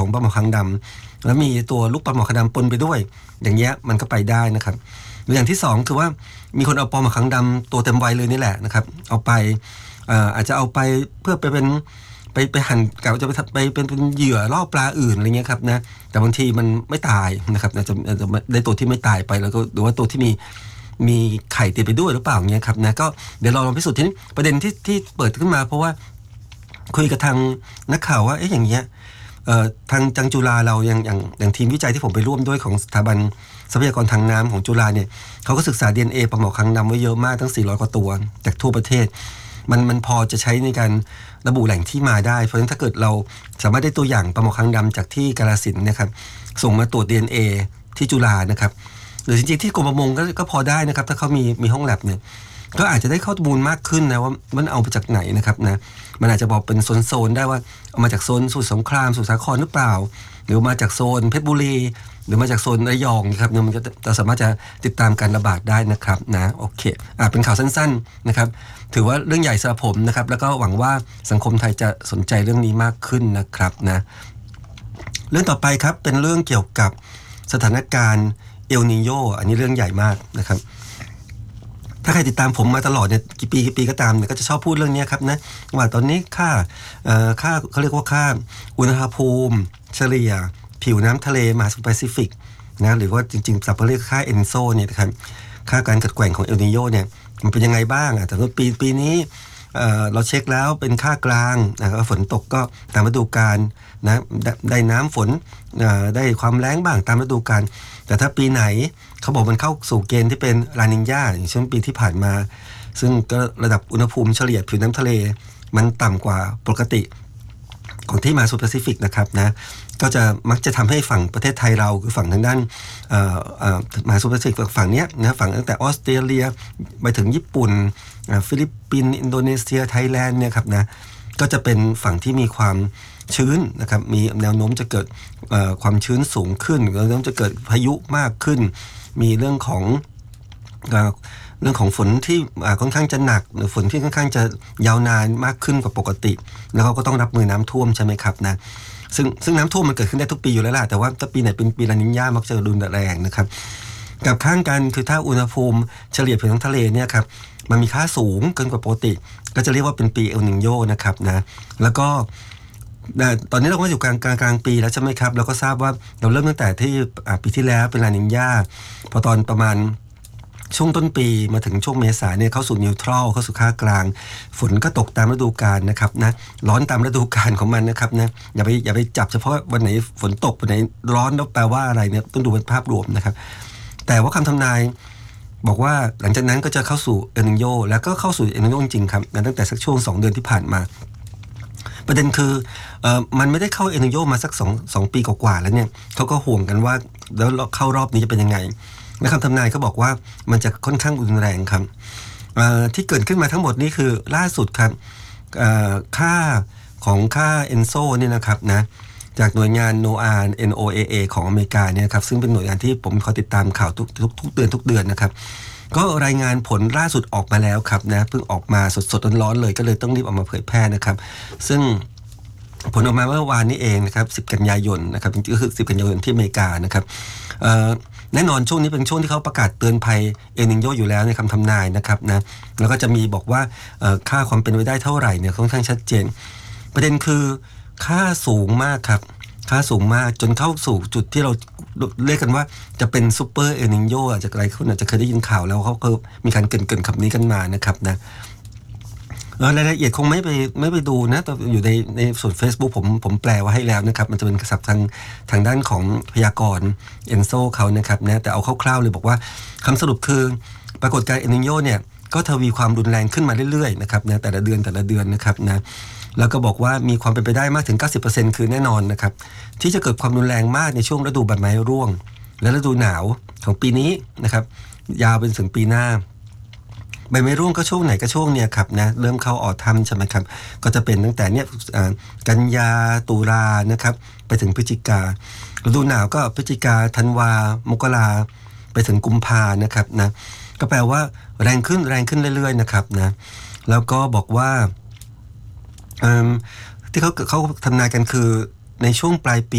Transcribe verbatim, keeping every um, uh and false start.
ของปลาหมอคางดำแล้วมีตัวลูกปลาหมอคางดำปนไปด้วยอย่างเงี้ยมันก็ไปได้นะครับหรืออย่างที่สองคือว่ามีคนเอาปลาหมอคางดำตัวเต็มวัยเลยนี่แหละนะครับเอาไปอาจจะเอาไปเพื่อไปเป็นไปไปหั่นกะจะไปไปเป็นเป็นเหยื่อล่อปลาอื่นอะไรเงี้ยครับนะแต่บางทีมันไม่ตายนะครับจะจะได้ตัวที่ไม่ตายไปแล้วก็หรือว่าตัวที่มีมีไข่ติดไปด้วยหรือเปล่าเงี้ยครับนะก็เดี๋ยวเราลองพิสูจน์ทีนี้ประเด็นที่ที่เปิดขึ้นมาเพราะว่าคุยกับทางนักข่าวว่าเอ๊ะอย่างเงี้ยทางจังจุฬาเราอย่างอย่างอย่างทีมวิจัยที่ผมไปร่วมด้วยของสถาบันทรัพยากรทางน้ำของจุฬาเนี่ยเขาก็ศึกษา ดี เอ็น เอ ปลาหมอคางดำไว้เยอะมากทั้งสี่ร้อยกว่าตัวจากทั่วประเทศมันมันพอจะใช้ในการระบุแหล่งที่มาได้เพราะฉะนั้นถ้าเกิดเราสามารถได้ตัวอย่างปลาหมอคางดำจากที่กาฬสินธุ์นะครับส่งมาตรวจ ดี เอ็น เอ ที่จุฬานะครับหรือจริงๆที่กรมประมงก็ก็พอได้นะครับถ้าเขามีมีห้องแลบเนี่ยก็อาจจะได้ข้อมูลมากขึ้นนะว่ามันเอามาจากไหนนะครับนะมันอาจจะบอกเป็นโซนๆได้ว่าเอามาจากโซนสมุทรสงครามสมุทรสาครหรือเปล่าหรือมาจากโซนเพชรบุรีหรือมาจากโซนระยองนะครับเนี่ยมันจะจะสามารถจะติดตามการระบาดได้นะครับนะโอเคอ่าเป็นข่าวสั้นๆนะครับถือว่าเรื่องใหญ่สำหรับผมนะครับแล้วก็หวังว่าสังคมไทยจะสนใจเรื่องนี้มากขึ้นนะครับนะเรื่องต่อไปครับเป็นเรื่องเกี่ยวกับสถานการณ์เอลนีโญอันนี้เรื่องใหญ่มากนะครับถ้าใครติดตามผมมาตลอดเนี่ยกี่ปีกี่ปีก็ตามเนี่ยก็จะชอบพูดเรื่องนี้ครับนะว่าตอนนี้ค่าเอ่อค่าเขาเรียกว่าค่าอุณหภูมิเฉลี่ยผิวน้ำทะเลมหาสมุทรแปซิฟิกนะหรือว่าจริงๆศัพท์เขาเรียกค่าเอนโซเนี่ยนะครับค่าการเกิดแกว่งของเอลนีโญเนี่ยมันเป็นยังไงบ้างอ่ะแต่ว่าปีปีนี้เอ่อเราเช็คแล้วเป็นค่ากลางนะครับฝนตกก็ตามฤดูกาลนะได้น้ำฝนได้ความแล้งบ้างตามฤดูกาลแต่ถ้าปีไหนเขาบอกมันเข้าสู่เกณฑ์ที่เป็นลานิญญาอย่างเช่นปีที่ผ่านมาซึ่งก็ระดับอุณหภูมิเฉลี่ยผิวน้ำทะเลมันต่ำกว่าปกติของที่มหาสมุทรแปซิฟิกนะครับนะก็จะมักจะทำให้ฝั่งประเทศไทยเราคือฝั่งทางด้านมหาสมุทรแปซิฟิกฝั่งเนี้ยนะฝั่งตั้งแต่ออสเตรเลียไปถึงญี่ปุ่นฟิลิปปินส์อินโดนีเซียไทยแลนด์เนี่ยครับนะก็จะเป็นฝั่งที่มีความชื้นนะครับมีแนวโน้มจะเกิดความชื้นสูงขึ้นแนวโน้มจะเกิดพายุมากขึ้นมีเรื่องของเรื่องของฝนที่ค่อนข้างจะหนักหรือฝนที่ค่อนข้างจะยาวนานมากขึ้นกว่าปกติแล้วเขาก็ต้องรับมือน้ำท่วมใช่ไหมครับนะซึ่งซึ่งน้ำท่วมมันเกิดขึ้นได้ทุกปีอยู่แล้วล่ะแต่ว่าถ้าปีไหนเป็นปีลานิญญามักจะรุนแรงนะครับกับข้างกันคือถ้าอุณหภูมิเฉลี่ยผิวน้ำทะเลเนี่ยครับมันมีค่าสูงเกินกว่าปกติก็จะเรียกว่าเป็นปีเอลนิโญนะครับนะแล้วก็ตอนนี้เราก็อยู่กลางกลางกลางปีแล้วใช่ไหมครับเราก็ทราบว่าเราเริ่มตั้งแต่ที่ปีที่แล้วเป็นลานิญญาพอตอนประมาณช่วงต้นปีมาถึงช่วงเมษาเนี่ยเข้าสู่นิวทรัลเข้าสู่ค่ากลางฝนก็ตกตามฤดูกาลนะครับนะร้อนตามฤดูกาลของมันนะครับนะอย่าไปอย่าไปจับเฉพาะวันไหนฝนตกวันไหนร้อนแล้วแปลว่าอะไรเนี่ยต้องดูเป็นภาพรวมนะครับแต่ว่าคำทำนายบอกว่าหลังจากนั้นก็จะเข้าสู่เอลนิโญแล้วก็เข้าสู่เอลนิโญจริงๆครับตั้งแต่สักช่วงสองเดือนที่ผ่านมาประเด็นคือเอ่อมันไม่ได้เข้าเอลนิโญมาสัก2 2ปีกว่าๆแล้วเนี่ยเขาก็ห่วงกันว่าแล้วเข้ารอบนี้จะเป็นยังไงและคำทำนายเขาบอกว่ามันจะค่อนข้างรุนแรงครับที่เกิดขึ้นมาทั้งหมดนี่คือล่าสุดครับค่าของค่าเอนโซเนี่ยนะครับนะจากหน่วยงาน โนอาห์ เอ็น โอ เอ เอ ของอเมริกาเนี่ยครับซึ่งเป็นหน่วยงานที่ผมคอยติดตามข่าวทุกทุกทุกเดือนทุกเดือนนะครับก็รายงานผลล่าสุดออกมาแล้วครับนะเพิ่งออกมาสดๆร้อนๆเลยก็เลยต้องรีบออกมาเผยแพร่นะครับซึ่งผลออกมาเมื่อวานนี้เองนะครับสิบกันยายนนะครับจริงๆก็คือสิบกันยายนที่อเมริกานะครับแน่นอนช่วงนี้เป็นช่วงที่เขาประกาศเตือนภัยเอลนิโญอยู่แล้วในคำทำนายนะครับนะแล้วก็จะมีบอกว่าค่าความเป็นไปได้เท่าไหร่เนี่ยค่อนข้างชัดเจนประเด็นคือค่าสูงมากครับค่าสูงมากจนเข้าสู่จุดที่เราเรียกกันว่าจะเป็นซูเปอร์เอลนิโญอาจจะอะไรคุณอาจจะเคยได้ยินข่าวแล้วเขาก็มีการเกรินๆคำนี้กันมานะครับนะรายละเอียดคงไม่ไปไม่ไปดูนะแต่อยู่ในในส่วน Facebook ผมผมแปลไว้ให้แล้วนะครับมันจะเป็นศัพท์ทางทางด้านของพยากรณ์เอนโซเขานะครับนะแต่เอาคร่าวๆเลยบอกว่าคำสรุปคือปรากฏการณ์เอลนิโญเนี่ยก็ทวีความรุนแรงขึ้นมาเรื่อยๆนะครับนะแต่ละเดือนแต่ละเดือนนะครับนะแล้วก็บอกว่ามีความเป็นไปได้มากถึง เก้าสิบเปอร์เซ็นต์ คือแน่นอนนะครับที่จะเกิดความรุนแรงมากในช่วงฤดูใบไม้ร่วงและฤดูหนาวของปีนี้นะครับยาวเป็นถึงปีหน้าใบไม้ร่วงก็ช่วงไหนก็ช่วงเนี้ยครับนะเริ่มเข้าออทัมใช่ไหมครับก็จะเป็นตั้งแต่เนี้ยกันยาตุลานะครับไปถึงพฤศจิกาฤดูหนาวก็พฤศจิกาธันวามกราไปถึงกุมภานะครับนะก็แปลว่าแรงขึ้นแรงขึ้นเรื่อยๆนะครับนะแล้วก็บอกว่าที่เขาเขาทำนายกันคือในช่วงปลายปี